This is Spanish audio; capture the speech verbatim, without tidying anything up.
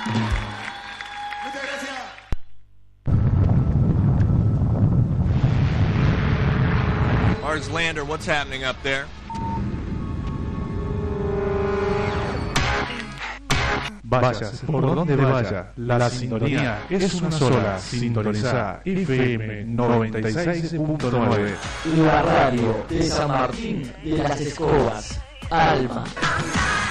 Muchas gracias. Mars Lander, what's happening up there? Vayas por donde vaya, la sintonía es una sola. Sintoniza F M noventa y seis punto nueve. La radio de San Martín de las Escobas, Alma.